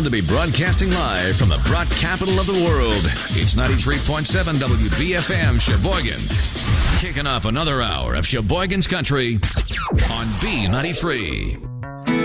proud to be broadcasting live from the broad capital of the world. It's 93.7 WBFM Sheboygan. Kicking off another hour of Sheboygan's Country on B93.